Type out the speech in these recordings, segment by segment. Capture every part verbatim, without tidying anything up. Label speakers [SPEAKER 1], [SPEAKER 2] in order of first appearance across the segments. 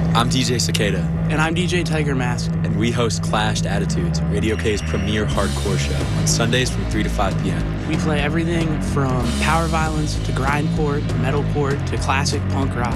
[SPEAKER 1] I'm D J Cicada.
[SPEAKER 2] And I'm D J Tiger Mask.
[SPEAKER 1] And we host Clashed Attitudes, Radio K's premier hardcore show, on Sundays from three to five p.m.
[SPEAKER 2] We play everything from power violence to grindcore to metalcore to classic punk rock.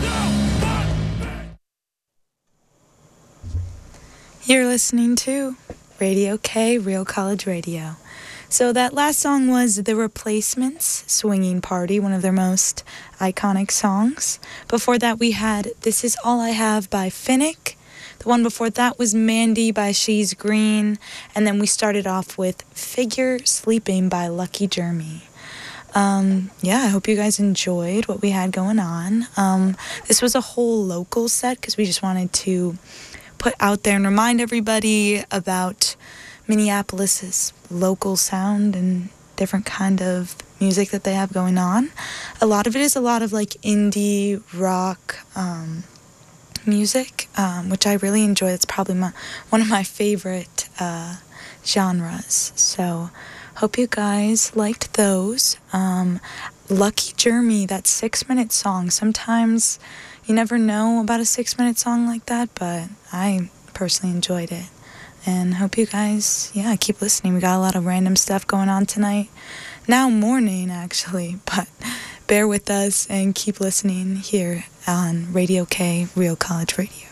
[SPEAKER 3] You're listening to Radio K, Real College Radio. So that last song was The Replacements, Swinging Party, one of their most iconic songs. Before that we had This Is All I Have by Finnick. The one before that was Mandy by She's Green. And then we started off with Figure Sleeping by Lucky Jeremy. Um, yeah, I hope you guys enjoyed what we had going on. Um, this was a whole local set because we just wanted to put out there and remind everybody about Minneapolis's local sound and different kind of music that they have going on. A lot of it is a lot of like indie rock um, music, um, which I really enjoy. It's probably my, one of my favorite uh, genres. So hope you guys liked those. Um, Lucky Jeremy, that six-minute song. Sometimes you never know about a six-minute song like that, but I personally enjoyed it. And hope you guys, yeah, keep listening. We got a lot of random stuff going on tonight. Now morning, actually. But bear with us and keep listening here on Radio K, Real College Radio.